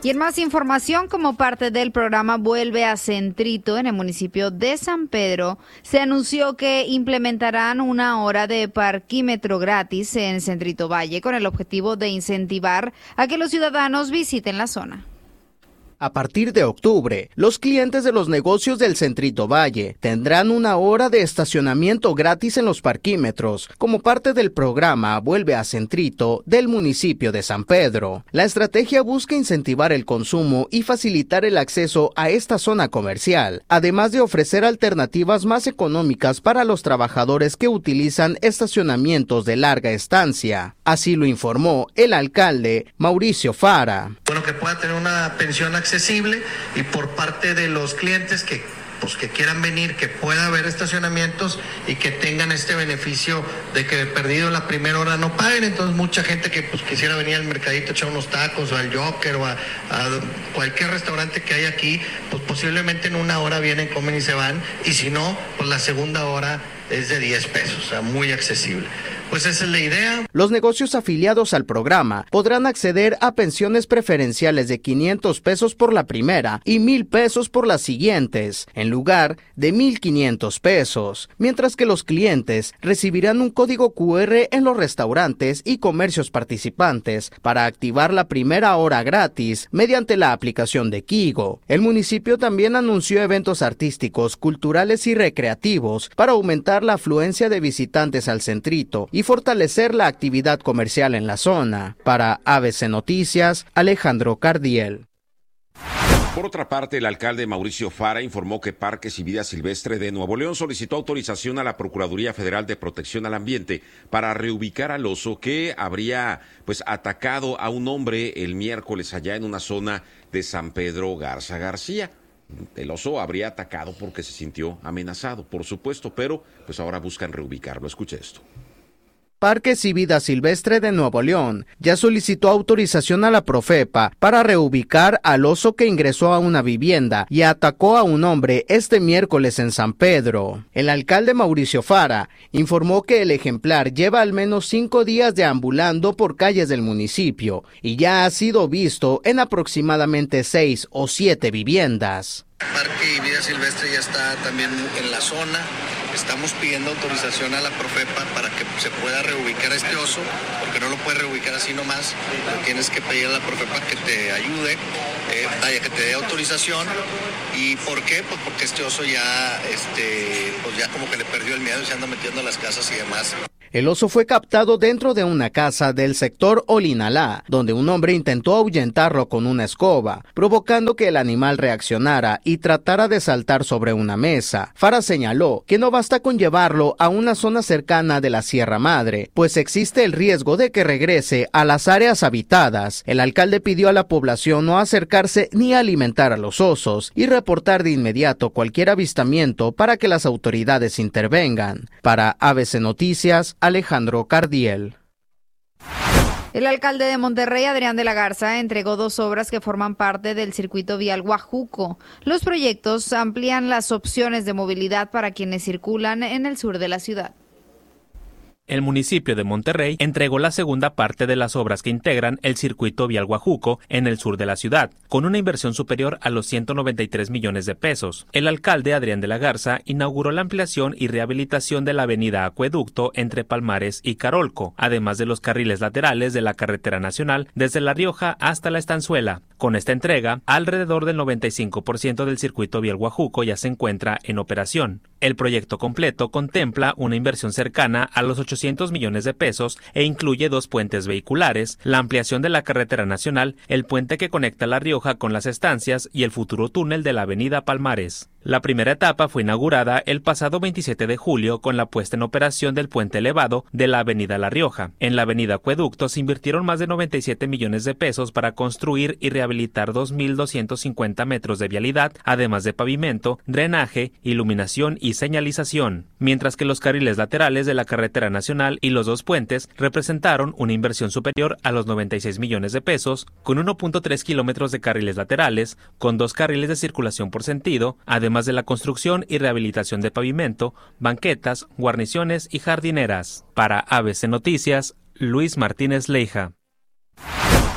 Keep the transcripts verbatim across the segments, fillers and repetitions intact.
Y en más información, como parte del programa Vuelve a Centrito en el municipio de San Pedro, se anunció que implementarán una hora de parquímetro gratis en Centrito Valle con el objetivo de incentivar a que los ciudadanos visiten la zona. A partir de octubre, los clientes de los negocios del Centrito Valle tendrán una hora de estacionamiento gratis en los parquímetros, como parte del programa Vuelve a Centrito del municipio de San Pedro. La estrategia busca incentivar el consumo y facilitar el acceso a esta zona comercial, además de ofrecer alternativas más económicas para los trabajadores que utilizan estacionamientos de larga estancia. Así lo informó el alcalde Mauricio Fara. Bueno, que pueda tener una pensión accesible y por parte de los clientes que pues que quieran venir, que pueda haber estacionamientos y que tengan este beneficio de que de perdido la primera hora no paguen. Entonces mucha gente que pues quisiera venir al mercadito a echar unos tacos o al Joker o a, a cualquier restaurante que hay aquí, pues posiblemente en una hora vienen, comen y se van, y si no, pues la segunda hora es de diez pesos, o sea, muy accesible. Pues esa es la idea. Los negocios afiliados al programa podrán acceder a pensiones preferenciales de quinientos pesos por la primera y mil pesos por las siguientes, en lugar de mil quinientos pesos, mientras que los clientes recibirán un código cu erre en los restaurantes y comercios participantes para activar la primera hora gratis mediante la aplicación de Kigo. El municipio también anunció eventos artísticos, culturales y recreativos para aumentar la afluencia de visitantes al Centrito y fortalecer la actividad comercial en la zona. Para A B C Noticias, Alejandro Cardiel. Por otra parte, el alcalde Mauricio Fara informó que Parques y Vida Silvestre de Nuevo León solicitó autorización a la Procuraduría Federal de Protección al Ambiente para reubicar al oso que habría pues atacado a un hombre el miércoles allá en una zona de San Pedro Garza García. El oso habría atacado porque se sintió amenazado, por supuesto, pero pues ahora buscan reubicarlo. Escuche esto. Parques y Vida Silvestre de Nuevo León ya solicitó autorización a la Profepa para reubicar al oso que ingresó a una vivienda y atacó a un hombre este miércoles en San Pedro. El alcalde Mauricio Fara informó que el ejemplar lleva al menos cinco días deambulando por calles del municipio y ya ha sido visto en aproximadamente seis o siete viviendas. Parque y Vida Silvestre ya está también en la zona. Estamos pidiendo autorización a la Profepa para que se pueda reubicar a este oso, porque no lo puedes reubicar así nomás. Tienes que pedir a la Profepa que te ayude, eh, que te dé autorización. ¿Y por qué? Pues porque este oso ya, este, pues ya como que le perdió el miedo y se anda metiendo a las casas y demás. El oso fue captado dentro de una casa del sector Olinalá, donde un hombre intentó ahuyentarlo con una escoba, provocando que el animal reaccionara y tratara de saltar sobre una mesa. Fara señaló que no basta con llevarlo a una zona cercana de la Sierra Madre, pues existe el riesgo de que regrese a las áreas habitadas. El alcalde pidió a la población no acercarse ni alimentar a los osos y reportar de inmediato cualquier avistamiento para que las autoridades intervengan. Para A B C Noticias, Alejandro Cardiel. El alcalde de Monterrey, Adrián de la Garza, entregó dos obras que forman parte del circuito vial Guajuco. Los proyectos amplían las opciones de movilidad para quienes circulan en el sur de la ciudad. El municipio de Monterrey entregó la segunda parte de las obras que integran el circuito vial Guajuco en el sur de la ciudad, con una inversión superior a los ciento noventa y tres millones de pesos. El alcalde Adrián de la Garza inauguró la ampliación y rehabilitación de la avenida Acueducto entre Palmares y Carolco, además de los carriles laterales de la carretera nacional desde La Rioja hasta La Estanzuela. Con esta entrega, alrededor del noventa y cinco por ciento del circuito vial Guajuco ya se encuentra en operación. El proyecto completo contempla una inversión cercana a los ochocientos millones de pesos e incluye dos puentes vehiculares, la ampliación de la carretera nacional, el puente que conecta La Rioja con Las Estancias y el futuro túnel de la avenida Palmares. La primera etapa fue inaugurada el pasado veintisiete de julio con la puesta en operación del puente elevado de la avenida La Rioja. En la avenida Acueducto se invirtieron más de noventa y siete millones de pesos para construir y rehabilitar dos mil doscientos cincuenta metros de vialidad, además de pavimento, drenaje, iluminación y señalización, mientras que los carriles laterales de la carretera nacional y los dos puentes representaron una inversión superior a los noventa y seis millones de pesos, con uno punto tres kilómetros de carriles laterales, con dos carriles de circulación por sentido, además de la construcción y rehabilitación de pavimento, banquetas, guarniciones y jardineras. Para A B C Noticias, Luis Martínez Leija.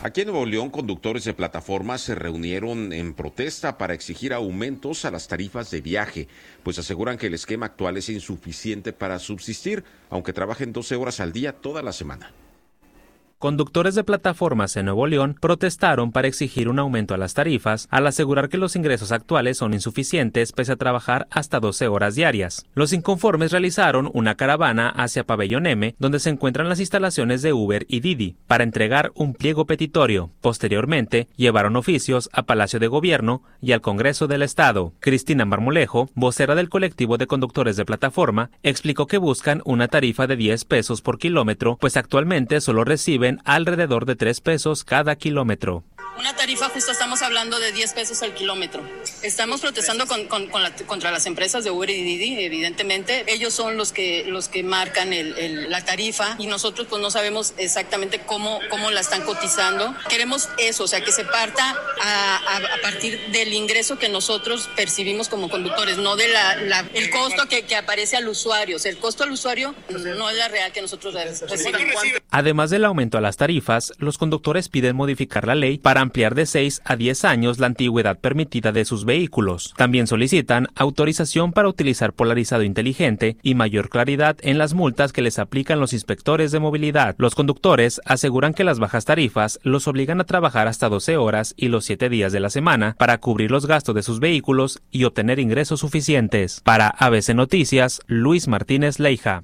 Aquí en Nuevo León, conductores de plataformas se reunieron en protesta para exigir aumentos a las tarifas de viaje, pues aseguran que el esquema actual es insuficiente para subsistir, aunque trabajen doce horas al día toda la semana. Conductores de plataformas en Nuevo León protestaron para exigir un aumento a las tarifas al asegurar que los ingresos actuales son insuficientes pese a trabajar hasta doce horas diarias. Los inconformes realizaron una caravana hacia Pabellón M, donde se encuentran las instalaciones de Uber y Didi, para entregar un pliego petitorio. Posteriormente, llevaron oficios a Palacio de Gobierno y al Congreso del Estado. Cristina Marmolejo, vocera del colectivo de conductores de plataforma, explicó que buscan una tarifa de diez pesos por kilómetro, pues actualmente solo reciben alrededor de tres pesos cada kilómetro. Una tarifa justo estamos hablando de diez pesos al kilómetro. Estamos protestando con, con, con la, contra las empresas de Uber y Didi, evidentemente. Ellos son los que los que marcan el, el, la tarifa y nosotros pues no sabemos exactamente cómo, cómo la están cotizando. Queremos eso, o sea, que se parta a, a, a partir del ingreso que nosotros percibimos como conductores, no de la, la el costo que, que aparece al usuario. O sea, el costo al usuario no es la real que nosotros recibimos. Además del aumento a las tarifas, los conductores piden modificar la ley para ampliar de seis a diez años la antigüedad permitida de sus vehículos. También solicitan autorización para utilizar polarizado inteligente y mayor claridad en las multas que les aplican los inspectores de movilidad. Los conductores aseguran que las bajas tarifas los obligan a trabajar hasta doce horas y los siete días de la semana para cubrir los gastos de sus vehículos y obtener ingresos suficientes. Para A B C Noticias, Luis Martínez Leija.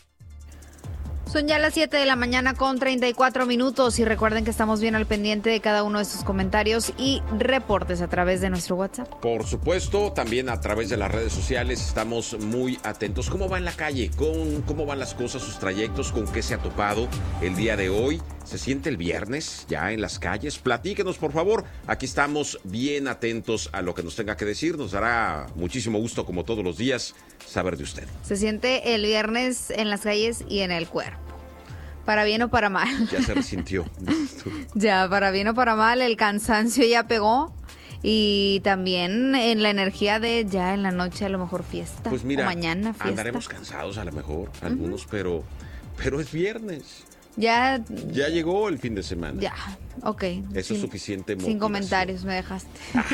Son ya las siete de la mañana con treinta y cuatro minutos y recuerden que estamos bien al pendiente de cada uno de sus comentarios y reportes a través de nuestro WhatsApp. Por supuesto, también a través de las redes sociales estamos muy atentos. ¿Cómo va en la calle? ¿Con, ¿Cómo van las cosas, sus trayectos? ¿Con qué se ha topado el día de hoy? ¿Se siente el viernes ya en las calles? Platíquenos, por favor. Aquí estamos bien atentos a lo que nos tenga que decir. Nos dará muchísimo gusto, como todos los días, saber de usted. Se siente el viernes en las calles y en el cuerpo. Para bien o para mal. Ya se resintió. Ya, para bien o para mal, el cansancio ya pegó. Y también en la energía de ya en la noche a lo mejor fiesta. Pues mira, o mañana fiesta. Andaremos cansados a lo mejor, algunos, uh-huh. pero, pero es viernes. Ya. Ya llegó el fin de semana. Ya, ok. Eso sin, es suficiente motivación. Sin comentarios me dejaste.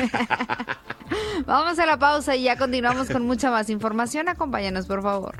Vamos a la pausa y ya continuamos con mucha más información. Acompáñanos, por favor.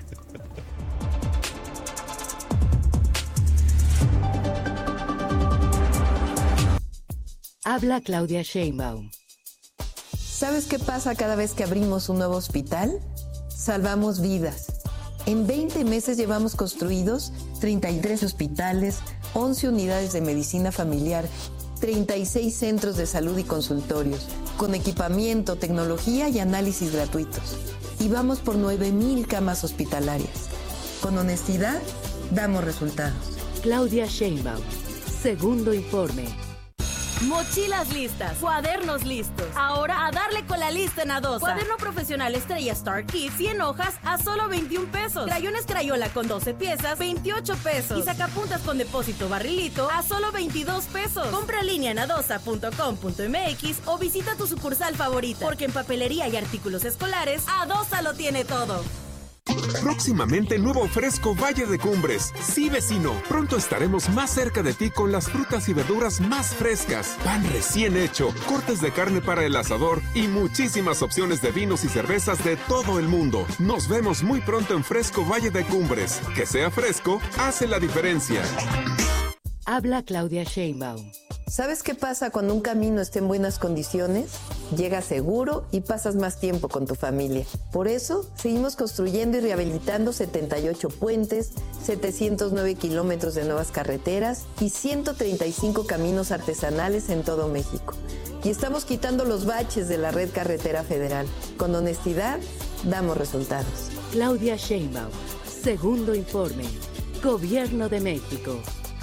Habla Claudia Sheinbaum. ¿Sabes qué pasa cada vez que abrimos un nuevo hospital? Salvamos vidas. En veinte meses llevamos construidos treinta y tres hospitales, once unidades de medicina familiar, treinta y seis centros de salud y consultorios, con equipamiento, tecnología y análisis gratuitos. Y vamos por nueve mil camas hospitalarias. Con honestidad, damos resultados. Claudia Sheinbaum. Segundo informe. Mochilas listas, cuadernos listos. Ahora a darle con la lista en Adosa. Cuaderno profesional Estrella Star Kit, cien hojas a solo veintiún pesos. Crayones Crayola con doce piezas, veintiocho pesos. Y sacapuntas con depósito barrilito a solo veintidós pesos. Compra en línea en adosa punto com punto m x o visita tu sucursal favorita. Porque en papelería y artículos escolares, Adosa lo tiene todo. Próximamente nuevo fresco Valle de Cumbres. Sí, vecino, pronto estaremos más cerca de ti con las frutas y verduras más frescas, pan recién hecho, cortes de carne para el asador y muchísimas opciones de vinos y cervezas de todo el mundo. Nos vemos muy pronto en Fresco Valle de Cumbres. Que sea fresco, hace la diferencia. Habla Claudia Sheinbaum. ¿Sabes qué pasa cuando un camino está en buenas condiciones? Llegas seguro y pasas más tiempo con tu familia. Por eso, seguimos construyendo y rehabilitando setenta y ocho puentes, setecientos nueve kilómetros de nuevas carreteras y ciento treinta y cinco caminos artesanales en todo México. Y estamos quitando los baches de la red carretera federal. Con honestidad, damos resultados. Claudia Sheinbaum. Segundo informe. Gobierno de México.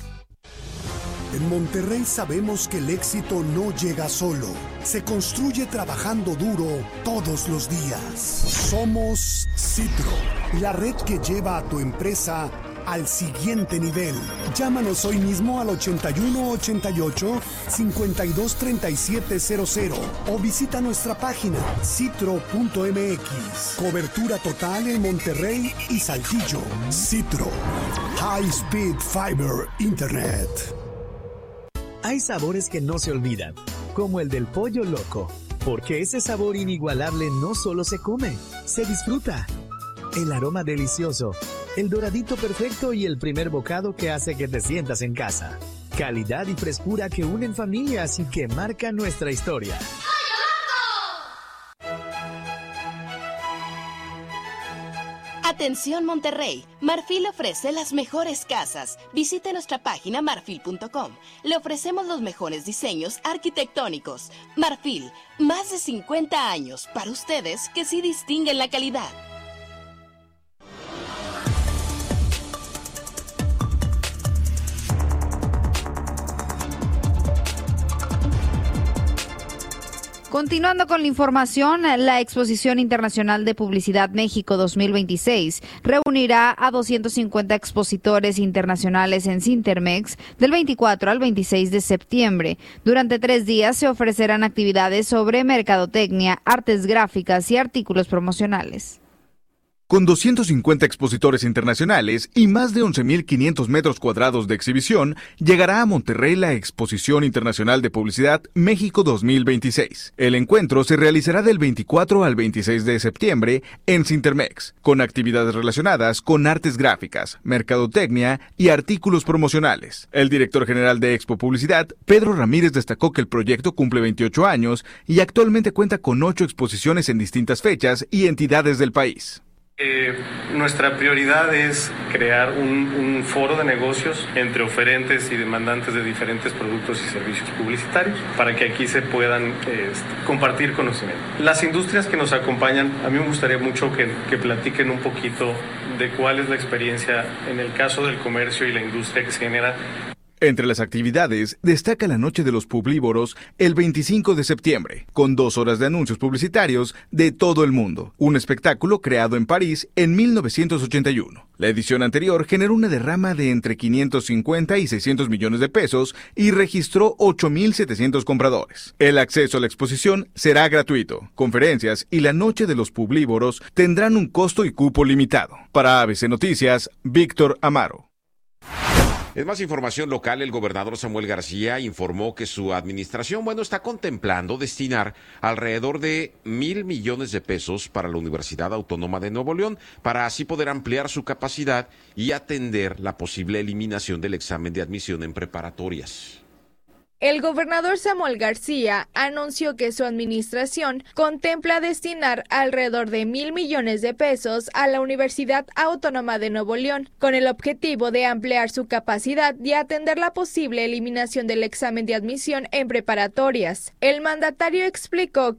En Monterrey sabemos que el éxito no llega solo, se construye trabajando duro todos los días. Somos Citro, la red que lleva a tu empresa al siguiente nivel. Llámanos hoy mismo al ochenta y uno ochenta y ocho, cincuenta y dos treinta y siete cero cero o visita nuestra página citro punto m x. Cobertura total en Monterrey y Saltillo. Citro, High Speed Fiber Internet. Hay sabores que no se olvidan, como el del pollo loco, porque ese sabor inigualable no solo se come, se disfruta. El aroma delicioso, el doradito perfecto y el primer bocado que hace que te sientas en casa. Calidad y frescura que unen familias y que marcan nuestra historia. Atención Monterrey, Marfil ofrece las mejores casas. Visite nuestra página marfil punto com. Le ofrecemos los mejores diseños arquitectónicos. Marfil, más de cincuenta años para ustedes que sí distinguen la calidad. Continuando con la información, la Exposición Internacional de Publicidad México dos mil veintiséis reunirá a doscientos cincuenta expositores internacionales en Cintermex del veinticuatro al veintiséis de septiembre. Durante tres días se ofrecerán actividades sobre mercadotecnia, artes gráficas y artículos promocionales. Con doscientos cincuenta expositores internacionales y más de once mil quinientos metros cuadrados de exhibición, llegará a Monterrey la Exposición Internacional de Publicidad México dos mil veintiséis. El encuentro se realizará del veinticuatro al veintiséis de septiembre en Cintermex, con actividades relacionadas con artes gráficas, mercadotecnia y artículos promocionales. El director general de Expo Publicidad, Pedro Ramírez, destacó que el proyecto cumple veintiocho años y actualmente cuenta con ocho exposiciones en distintas fechas y entidades del país. Eh, nuestra prioridad es crear un, un foro de negocios entre oferentes y demandantes de diferentes productos y servicios publicitarios para que aquí se puedan eh, compartir conocimiento. Las industrias que nos acompañan, a mí me gustaría mucho que, que platiquen un poquito de cuál es la experiencia en el caso del comercio y la industria que se genera. Entre las actividades, destaca la Noche de los Publívoros el veinticinco de septiembre, con dos horas de anuncios publicitarios de todo el mundo, un espectáculo creado en París en mil novecientos ochenta y uno. La edición anterior generó una derrama de entre quinientos cincuenta y seiscientos millones de pesos y registró ocho mil setecientos compradores. El acceso a la exposición será gratuito. Conferencias y la Noche de los Publívoros tendrán un costo y cupo limitado. Para A B C Noticias, Víctor Amaro. En más información local, el gobernador Samuel García informó que su administración, bueno, está contemplando destinar alrededor de mil millones de pesos para la Universidad Autónoma de Nuevo León, para así poder ampliar su capacidad y atender la posible eliminación del examen de admisión en preparatorias. El gobernador Samuel García anunció que su administración contempla destinar alrededor de mil millones de pesos a la Universidad Autónoma de Nuevo León, con el objetivo de ampliar su capacidad y atender la posible eliminación del examen de admisión en preparatorias. El mandatario explicó que